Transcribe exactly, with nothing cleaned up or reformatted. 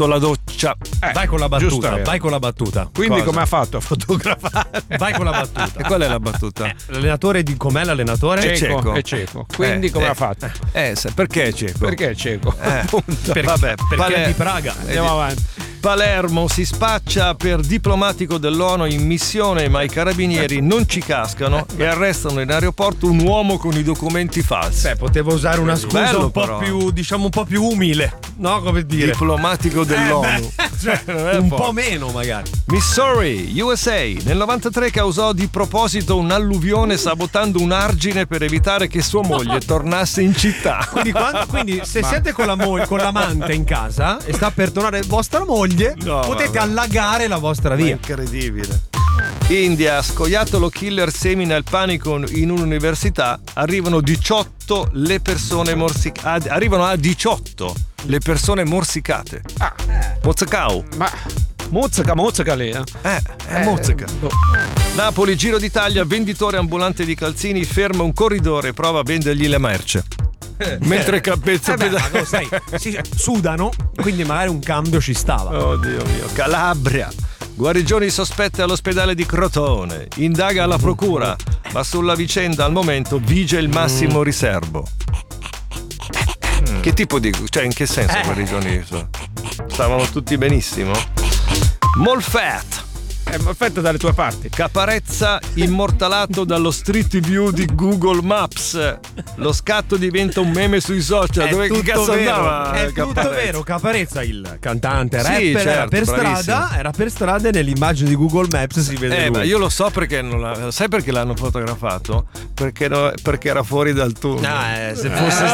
sotto la doccia. Eh, vai con la battuta, vai con la battuta. Quindi Cosa? come ha fatto a fotografare? Vai con la battuta. E qual è la battuta? Eh, l'allenatore di com'è l'allenatore? È cieco. cieco. È cieco. Quindi Eh, come eh, ha fatto? Eh, se- perché è cieco? Perché è cieco? Eh, Appunto. Per- vabbè, perché Paler- è di Praga. Andiamo avanti. Palermo si spaccia per diplomatico dell'ONU in missione, ma i carabinieri non ci cascano e arrestano in aeroporto un uomo con i documenti falsi. Beh, potevo usare una scusa Bello, un po' però. più, diciamo, un po' più umile, no? Come dire. Diplomatico dell'ONU. Eh, beh, cioè, Non è un forte. po' meno, magari. Missouri, U S A, nel novantatré causò di proposito un'alluvione sabotando un argine per evitare che sua moglie tornasse in città. Quindi, quando- quindi se siete con, la mo- con l'amante in casa e sta per tornare vostra moglie, No, potete vabbè. allagare la vostra Ma è via. incredibile. India, scoiattolo killer semina il panico in un'università, arrivano diciotto le persone morsicate. Arrivano a diciotto le persone morsicate. Ah, Mozzacao. ma mozzaca, mozzaca lì. Eh. Eh, è mozzica. Napoli, Giro d'Italia, venditore ambulante di calzini ferma un corridore e prova a vendergli la merce. Mentre Capezza Eh beh, peda- ma lo sai, sì, sudano, quindi magari un cambio ci stava. Oddio mio. Calabria. Guarigioni sospette all'ospedale di Crotone. Indaga la procura, ma sulla vicenda al momento vige il massimo riservo. Che tipo di. Cioè, in che senso Eh. guarigioni? Stavano tutti benissimo? Molfett. Eh, ma aspetta dalle tue parti. Caparezza immortalato dallo Street View di Google Maps. Lo scatto diventa un meme sui social. È Dove che tutto cazzo vero, andava? È tutto Caparezza? vero. Caparezza, il cantante Sì, rapper, era certo, per bravissimo. strada, era per strada e nell'immagine di Google Maps si vede Eh, lui. ma io lo so perché non la- sai perché l'hanno fotografato? Perché, no- perché era fuori dal tunnel. Ah, eh, se fosse